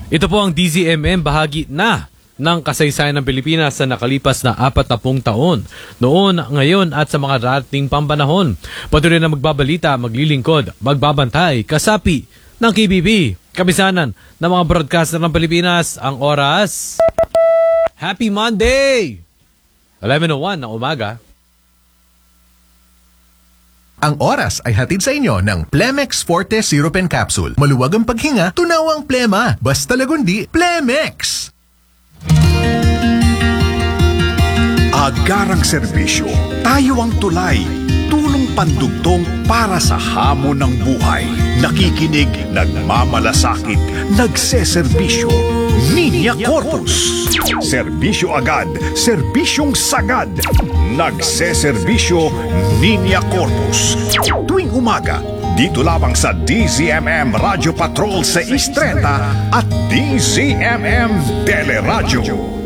Ito po ang DZMM, bahagi na ng kasaysayan ng Pilipinas sa nakalipas na 40 taon. Noon, ngayon at sa mga darating pampanahon. Patuloy na magbabalita, maglilingkod, magbabantay, kasapi ng KBB, kabisanan ng mga broadcaster ng Pilipinas. Ang oras, Happy Monday! 11:01 ng umaga. Ang oras ay hatid sa inyo ng Plemex Forte Syrup and Capsule. Maluwag ang paghinga, tunaw ang plema. Basta lagundi, Plemex! Agarang serbisyo, tayo ang tulay. Tulong pandugtong para sa hamon ng buhay. Nakikinig, nagmamalasakit, nagseserbisyo. Ninya Corpus. Serbisyo agad, serbisyong sagad. Nagseserbisyo, Ninya Corpus. Tuwing umaga, dito lamang sa DZMM Radio Patrol sa 630 at DZMM Teleradyo.